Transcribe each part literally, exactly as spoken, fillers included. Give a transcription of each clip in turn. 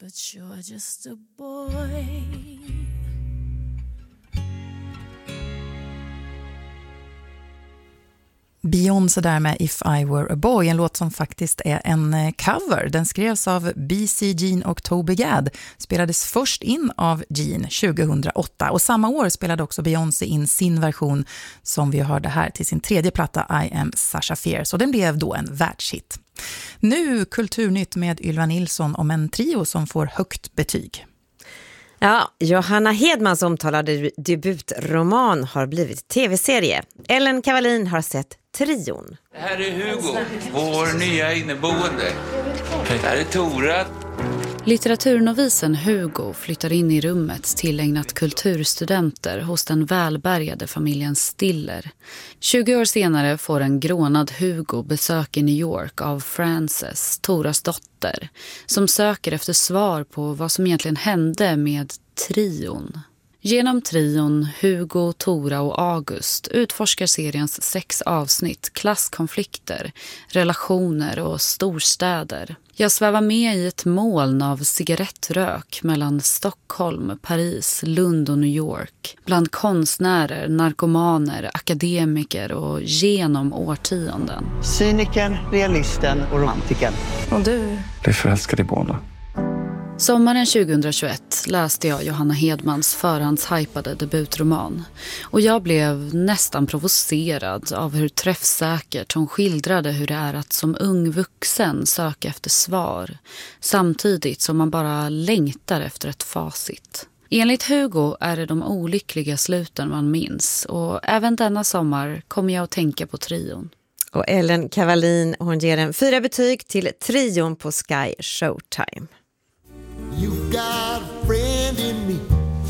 but you're just a boy. Beyoncé där med If I Were a Boy, en låt som faktiskt är en cover. Den skrevs av B C Jean och Toby Gad, spelades först in av Jean tjugohundraåtta och samma år spelade också Beyoncé in sin version som vi hörde här till sin tredje platta I Am Sasha Fierce och den blev då en världshit. Nu Kulturnytt med Ylva Nilsson om en trio som får högt betyg. Ja, Johanna Hedmans omtalade debutroman har blivit tv-serie. Ellen Cavallin har sett Trion. Det här är Hugo, vår nya inneboende. Det här är Tora. Litteraturnovisen Hugo flyttar in i rummet tillägnat kulturstudenter hos den välbärgade familjen Stiller. tjugo år senare får en grånad Hugo besök i New York av Frances, Toras dotter, som söker efter svar på vad som egentligen hände med trion. Genom trion, Hugo, Tora och August utforskar seriens sex avsnitt klasskonflikter, relationer och storstäder. Jag svävar med i ett moln av cigarettrök mellan Stockholm, Paris, Lund och New York. Bland konstnärer, narkomaner, akademiker och genom årtionden. Cynikern, realisten och romantiken. Och du? Det är förälskad i båda. Sommaren tjugohundratjugoett läste jag Johanna Hedmans förhandshypade debutroman och jag blev nästan provocerad av hur träffsäkert hon skildrade hur det är att som ung vuxen söka efter svar samtidigt som man bara längtar efter ett facit. Enligt Hugo är det de olyckliga sluten man minns och även denna sommar kommer jag att tänka på trion. Och Ellen Cavallin, hon ger en fyra betyg till trion på Sky Showtime. You got a friend in me.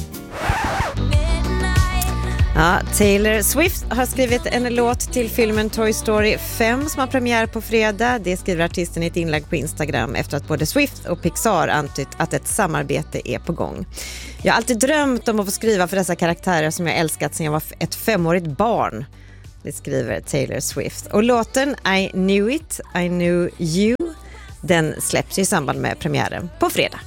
Ja, Taylor Swift har skrivit en låt till filmen Toy Story fem som har premiär på fredag. Det skriver artisten i ett inlägg på Instagram efter att både Swift och Pixar antytt att ett samarbete är på gång. Jag har alltid drömt om att få skriva för dessa karaktärer som jag älskat sedan jag var ett femårigt barn. Det skriver Taylor Swift. Och låten I Knew It, I Knew You, den släpps i samband med premiären på fredag.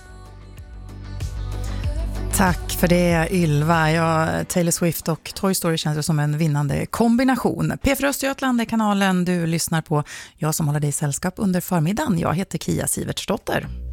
Tack för det, Ylva. Ja, Taylor Swift och Toy Story känns som en vinnande kombination. P fyra Östergötland är kanalen du lyssnar på. Jag som håller dig i sällskap under förmiddagen. Jag heter Kia Sivertsdotter.